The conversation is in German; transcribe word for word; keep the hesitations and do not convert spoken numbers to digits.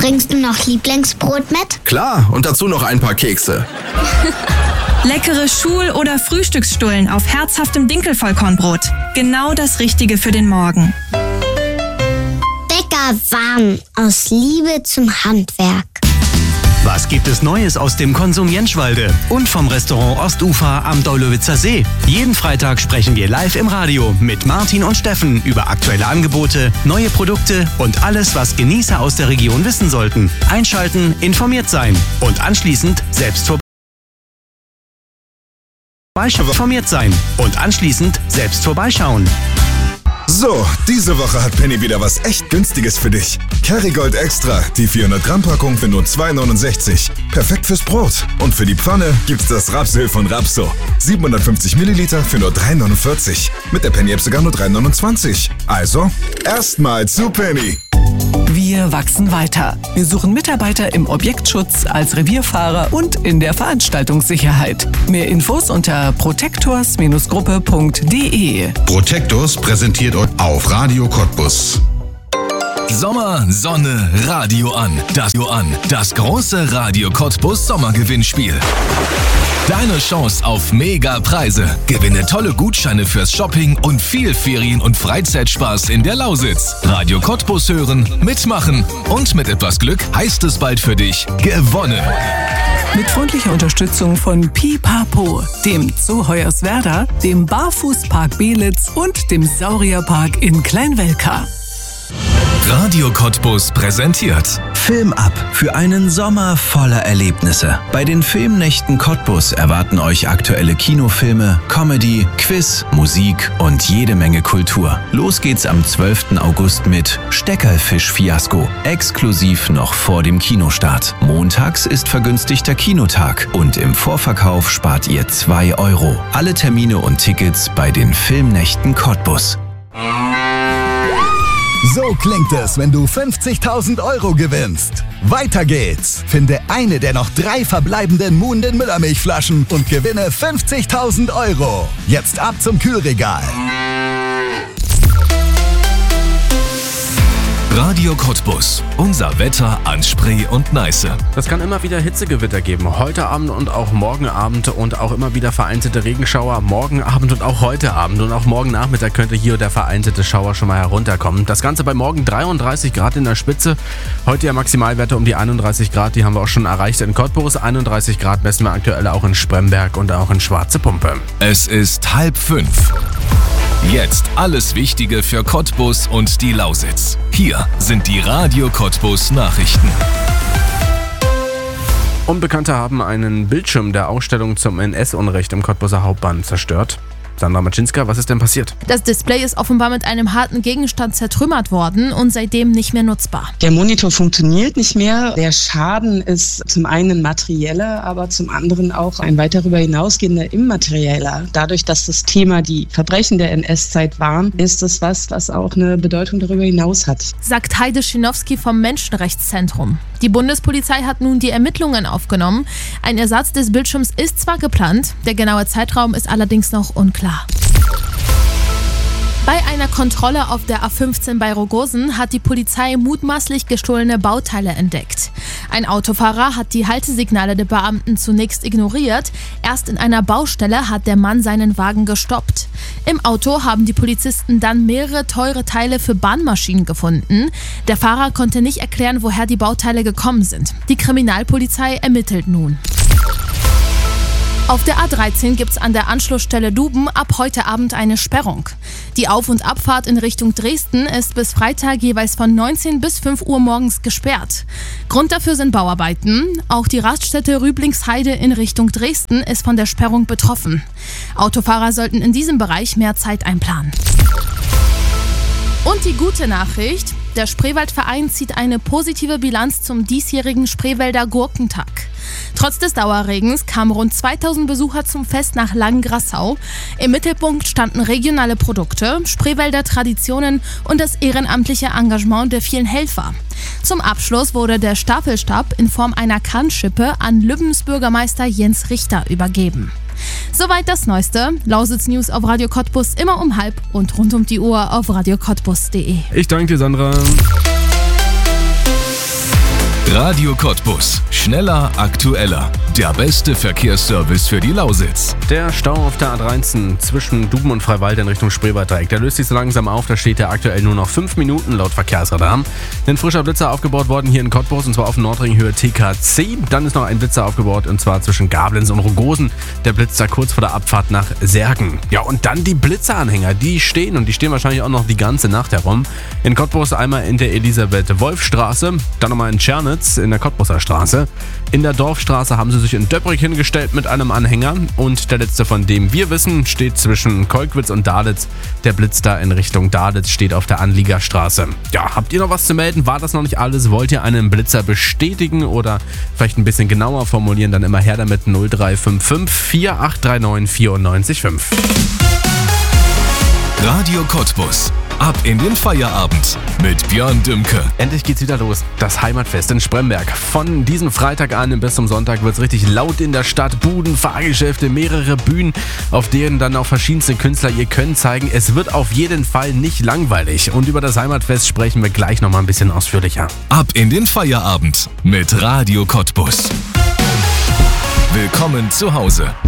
Bringst du noch Lieblingsbrot mit? Klar, und dazu noch ein paar Kekse. Leckere Schul- oder Frühstücksstullen auf herzhaftem Dinkelvollkornbrot. Genau das Richtige für den Morgen. Bäcker warm, aus Liebe zum Handwerk. Was gibt es Neues aus dem Konsum Jenschwalde und vom Restaurant Ostufer am Deulowitzer See? Jeden Freitag sprechen wir live im Radio mit Martin und Steffen über aktuelle Angebote, neue Produkte und alles, was Genießer aus der Region wissen sollten. Einschalten, informiert sein und anschließend selbst vorbeischauen. Informiert sein und anschließend selbst vorbeischauen. So, diese Woche hat Penny wieder was echt Günstiges für dich. Kerrygold Extra, die vierhundert Gramm Packung für nur zwei neunundsechzig. Perfekt fürs Brot. Und für die Pfanne gibt's das Rapsöl von Rapso. siebenhundertfünfzig Milliliter für nur drei neunundvierzig. Mit der Penny-App sogar nur drei neunundzwanzig. Also, erstmal zu Penny. Wir wachsen weiter. Wir suchen Mitarbeiter im Objektschutz, als Revierfahrer und in der Veranstaltungssicherheit. Mehr Infos unter protectors Gruppe punkt de. Protectors präsentiert euch auf Radio Cottbus. Sommer, Sonne, Radio an. Das an. Das große Radio Cottbus Sommergewinnspiel. Deine Chance auf Mega-Preise. Gewinne tolle Gutscheine fürs Shopping und viel Ferien- und Freizeitspaß in der Lausitz. Radio Cottbus hören, mitmachen und mit etwas Glück heißt es bald für dich gewonnen. Mit freundlicher Unterstützung von Pipapo, dem Zoo Hoyerswerda, dem Barfußpark Belitz und dem Saurierpark in Kleinwelka. Radio Cottbus präsentiert Film ab für einen Sommer voller Erlebnisse. Bei den Filmnächten Cottbus erwarten euch aktuelle Kinofilme, Comedy, Quiz, Musik und jede Menge Kultur. Los geht's am zwölften August mit Steckerfisch-Fiasko, exklusiv noch vor dem Kinostart. Montags ist vergünstigter Kinotag und im Vorverkauf spart ihr zwei Euro. Alle Termine und Tickets bei den Filmnächten Cottbus. So klingt es, wenn du fünfzigtausend Euro gewinnst. Weiter geht's. Finde eine der noch drei verbleibenden Muhnden Müllermilchflaschen und gewinne fünfzigtausend Euro. Jetzt ab zum Kühlregal. Radio Cottbus. Unser Wetter an Spree und Neiße. Das kann immer wieder Hitzegewitter geben. Heute Abend und auch morgen Abend und auch immer wieder vereinzelte Regenschauer. Morgen Abend und auch heute Abend und auch morgen Nachmittag könnte hier der vereinzelte Schauer schon mal herunterkommen. Das Ganze bei morgen dreiunddreißig Grad in der Spitze. Heute ja Maximalwerte um die einunddreißig Grad. Die haben wir auch schon erreicht in Cottbus. einunddreißig Grad messen wir aktuell auch in Spremberg und auch in Schwarze Pumpe. Es ist halb fünf. Jetzt alles Wichtige für Cottbus und die Lausitz. Hier sind die Radio Cottbus Nachrichten. Unbekannte haben einen Bildschirm der Ausstellung zum N S-Unrecht im Cottbuser Hauptbahnhof zerstört. Sandra Maczynska, was ist denn passiert? Das Display ist offenbar mit einem harten Gegenstand zertrümmert worden und seitdem nicht mehr nutzbar. Der Monitor funktioniert nicht mehr. Der Schaden ist zum einen materieller, aber zum anderen auch ein weit darüber hinausgehender immaterieller. Dadurch, dass das Thema die Verbrechen der N S-Zeit waren, ist es was, was auch eine Bedeutung darüber hinaus hat. Sagt Heide Schinowski vom Menschenrechtszentrum. Die Bundespolizei hat nun die Ermittlungen aufgenommen. Ein Ersatz des Bildschirms ist zwar geplant, der genaue Zeitraum ist allerdings noch unklar. Bei einer Kontrolle auf der A fünfzehn bei Rogosen hat die Polizei mutmaßlich gestohlene Bauteile entdeckt. Ein Autofahrer hat die Haltesignale der Beamten zunächst ignoriert. Erst in einer Baustelle hat der Mann seinen Wagen gestoppt. Im Auto haben die Polizisten dann mehrere teure Teile für Bahnmaschinen gefunden. Der Fahrer konnte nicht erklären, woher die Bauteile gekommen sind. Die Kriminalpolizei ermittelt nun. Auf der A dreizehn gibt's an der Anschlussstelle Duben ab heute Abend eine Sperrung. Die Auf- und Abfahrt in Richtung Dresden ist bis Freitag jeweils von neunzehn bis fünf Uhr morgens gesperrt. Grund dafür sind Bauarbeiten. Auch die Raststätte Rüblingsheide in Richtung Dresden ist von der Sperrung betroffen. Autofahrer sollten in diesem Bereich mehr Zeit einplanen. Und die gute Nachricht: Der Spreewaldverein zieht eine positive Bilanz zum diesjährigen Spreewälder Gurkentag. Trotz des Dauerregens kamen rund zweitausend Besucher zum Fest nach Langengrassau. Im Mittelpunkt standen regionale Produkte, Spreewälder Traditionen und das ehrenamtliche Engagement der vielen Helfer. Zum Abschluss wurde der Staffelstab in Form einer Kannschippe an Lübbens Bürgermeister Jens Richter übergeben. Soweit das Neueste. Lausitz News auf Radio Cottbus immer um halb und rund um die Uhr auf radio cottbus punkt de. Ich danke dir, Sandra. Radio Cottbus. Schneller, aktueller. Der beste Verkehrsservice für die Lausitz. Der Stau auf der A dreizehn zwischen Duben und Freiwald in Richtung Spreewalddreieck, der löst sich so langsam auf. Da steht der aktuell nur noch fünf Minuten laut Verkehrsradar. Ein frischer Blitzer aufgebaut worden hier in Cottbus und zwar auf Nordringhöhe T K C. Dann ist noch ein Blitzer aufgebaut und zwar zwischen Gablenz und Rogosen. Der blitzt da kurz vor der Abfahrt nach Särgen. Ja, und dann die Blitzeranhänger, die stehen und die stehen wahrscheinlich auch noch die ganze Nacht herum. In Cottbus einmal in der Elisabeth-Wolf-Straße, dann nochmal in Tschernitz in der Cottbuser Straße. In der Dorfstraße haben sie sich in Döbrig hingestellt mit einem Anhänger und der letzte, von dem wir wissen, steht zwischen Kolkwitz und Dahlitz. Der Blitz da in Richtung Dahlitz steht auf der Anliegerstraße. Ja, habt ihr noch was zu melden? War das noch nicht alles? Wollt ihr einen Blitzer bestätigen oder vielleicht ein bisschen genauer formulieren? Dann immer her damit null drei fünf fünf vier acht drei neun vier neun fünf. Radio Cottbus. Ab in den Feierabend mit Björn Dümke. Endlich geht's wieder los. Das Heimatfest in Spremberg. Von diesem Freitag an bis zum Sonntag wird's richtig laut in der Stadt. Buden, Fahrgeschäfte, mehrere Bühnen, auf denen dann auch verschiedenste Künstler ihr Können zeigen. Es wird auf jeden Fall nicht langweilig. Und über das Heimatfest sprechen wir gleich nochmal ein bisschen ausführlicher. Ab in den Feierabend mit Radio Cottbus. Willkommen zu Hause.